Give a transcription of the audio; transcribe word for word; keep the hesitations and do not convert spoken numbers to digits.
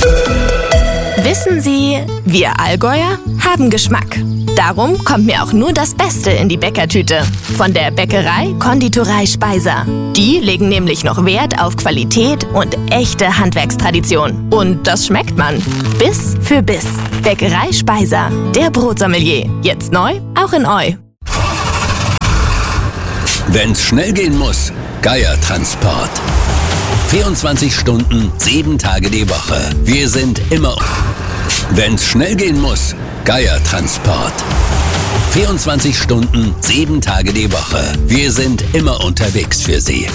Wissen Sie, wir Allgäuer haben Geschmack. Darum kommt mir auch nur das Beste in die Bäckertüte. Von der Bäckerei Konditorei Speiser. Die legen nämlich noch Wert auf Qualität und echte Handwerkstradition. Und das schmeckt man. Biss für Biss. Bäckerei Speiser. Der Brotsommelier. Jetzt neu, auch in Eu. Wenn's schnell gehen muss, Geiertransport. vierundzwanzig Stunden, sieben Tage die Woche. Wir sind immer... Wenn's schnell gehen muss, Geiertransport. vierundzwanzig Stunden, sieben Tage die Woche. Wir sind immer unterwegs für Sie.